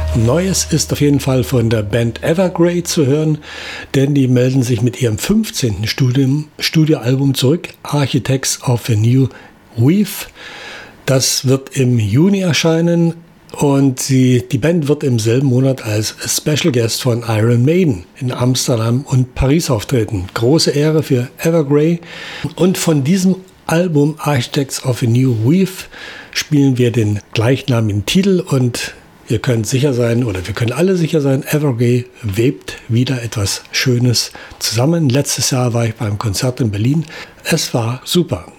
Neues ist auf jeden Fall von der Band Evergrey zu hören, denn die melden sich mit ihrem 15. Studioalbum zurück, Architects of a New Weave. Das wird im Juni erscheinen und die Band wird im selben Monat als Special Guest von Iron Maiden in Amsterdam und Paris auftreten. Große Ehre für Evergrey. Und von diesem Album Architects of a New Weave spielen wir den gleichnamigen Titel und ihr könnt sicher sein, oder wir können alle sicher sein, Evergrey webt wieder etwas Schönes zusammen. Letztes Jahr war ich beim Konzert in Berlin. Es war super.